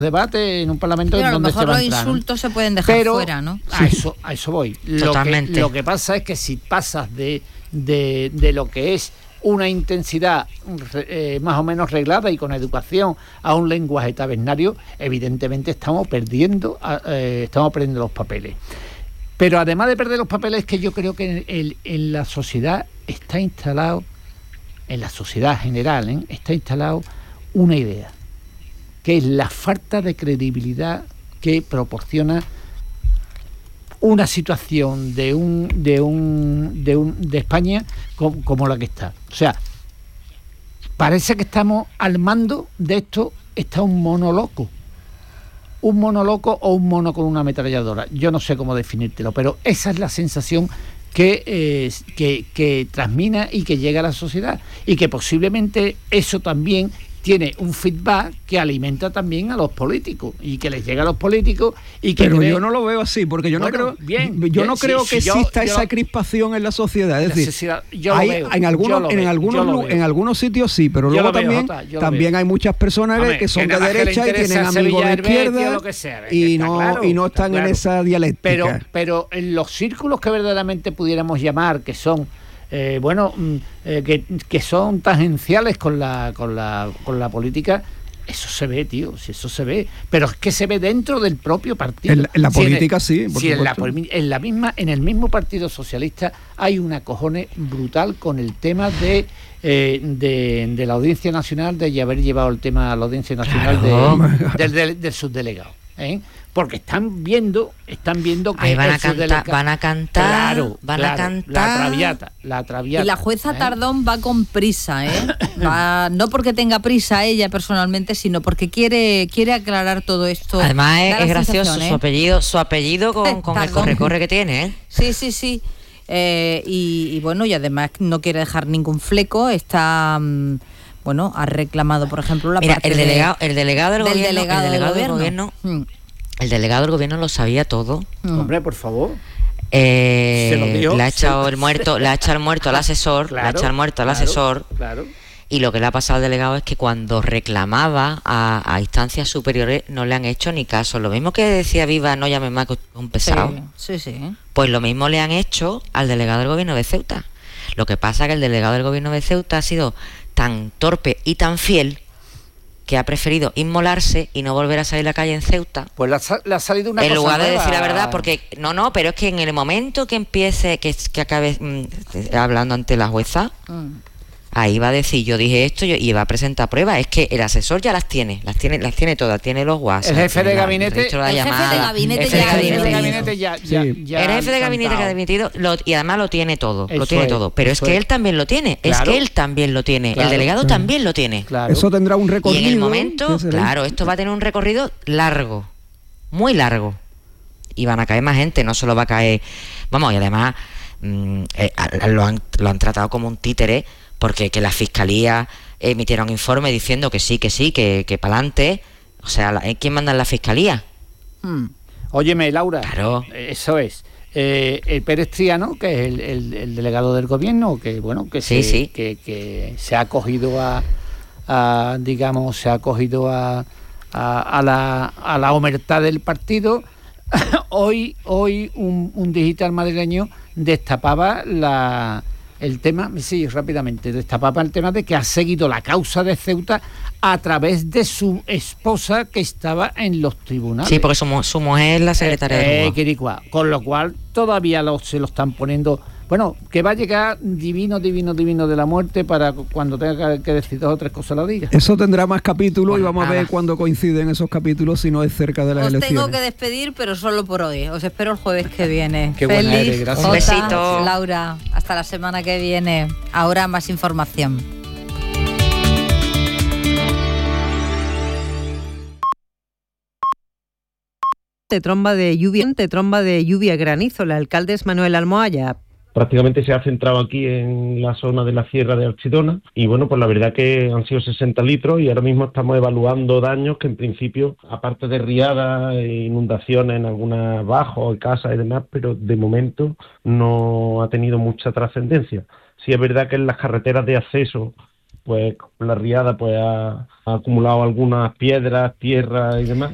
debate en un parlamento pero en donde se va a entrar. A lo mejor los insultos se pueden dejar fuera, ¿no? A eso voy. Totalmente. Lo que pasa es que si pasas de lo que es una intensidad más o menos reglada y con educación a un lenguaje tabernario, evidentemente estamos perdiendo los papeles. Pero además de perder los papeles, que yo creo que en la sociedad está instalado, en la sociedad general, está instalado una idea, que es la falta de credibilidad que proporciona una situación de España como la que está. O sea, parece que estamos al mando de esto, está un mono loco o un mono con una ametralladora. Yo no sé cómo definírtelo, pero esa es la sensación que transmina y que llega a la sociedad, y que posiblemente eso también tiene un feedback que alimenta también a los políticos y que les llega a los políticos y que yo no lo veo así, porque yo no creo que exista esa crispación en la sociedad. Es decir, en algunos sitios sí, pero luego también hay muchas personas que son de derecha y tienen amigos de izquierda y no están en esa dialéctica. Pero en los círculos que verdaderamente pudiéramos llamar, que son que son tangenciales con la política, eso se ve, tío, si eso se ve, pero es que se ve dentro del propio partido. En la política sí, por supuesto. En el mismo Partido Socialista hay un acojone brutal con el tema de la Audiencia Nacional, de haber llevado el tema a la Audiencia Nacional del subdelegado, porque están viendo que van a cantar la traviata. Y la jueza Tardón va con prisa, no porque tenga prisa ella personalmente, sino porque quiere aclarar todo esto. Además es gracioso su apellido con el corre-corre que tiene, Sí. Y bueno, y además no quiere dejar ningún fleco. Está ha reclamado, por ejemplo, el delegado del gobierno. El delegado del gobierno lo sabía todo. Hombre, por favor. Se lo dio. Le ha echado el muerto al asesor. Claro. Y lo que le ha pasado al delegado es que cuando reclamaba a instancias superiores no le han hecho ni caso. Lo mismo que decía Viva, no llame más que un pesado. Sí. Pues lo mismo le han hecho al delegado del gobierno de Ceuta. Lo que pasa es que el delegado del gobierno de Ceuta ha sido tan torpe y tan fiel que ha preferido inmolarse y no volver a salir a la calle en Ceuta. Pues le ha salido una cosa en lugar de nueva. decir la verdad, porque pero es que en el momento que empiece, que acabe hablando ante la jueza, ahí va a decir, yo dije esto y va a presentar pruebas. Es que el asesor ya las tiene todas, tiene los WhatsApp. El jefe de gabinete, el jefe de gabinete ya. El jefe de gabinete que ha dimitido y además lo tiene todo, pero es que él también lo tiene, el delegado también lo tiene. Claro. Eso tendrá un recorrido. Y en el momento, esto va a tener un recorrido largo, muy largo. Y van a caer más gente, no solo va a caer, y además lo han tratado como un títere, porque que la fiscalía emitiera un informe diciendo que sí, que para adelante. O sea, ¿quién manda en la fiscalía? Óyeme, Laura, claro. Eso es. El Pérez Triano, que es el delegado del gobierno, que se ha acogido a la omertá del partido. Hoy un digital madrileño destapaba el tema de que ha seguido la causa de Ceuta a través de su esposa, que estaba en los tribunales. Sí, porque su mujer es la secretaria de Quiricua, con lo cual todavía se lo están poniendo. Bueno, que va a llegar divino de la muerte para cuando tenga que decir 2 o 3 cosas lo diga. Eso tendrá más capítulos y vamos a ver cuándo coinciden esos capítulos, si no es cerca de las elecciones. Os tengo que despedir, pero solo por hoy. Os espero el jueves que viene. Qué buena eres, gracias. Un besito. Laura, hasta la semana que viene. Ahora más información. Tromba de lluvia, granizo. El alcalde es Manuel Almohaya. Prácticamente se ha centrado aquí en la zona de la Sierra de Archidona y pues la verdad que han sido 60 litros y ahora mismo estamos evaluando daños que en principio, aparte de riadas e inundaciones en algunas bajos, casas y demás, pero de momento no ha tenido mucha trascendencia. Sí es verdad que en las carreteras de acceso, pues la riada ha acumulado algunas piedras, tierra y demás.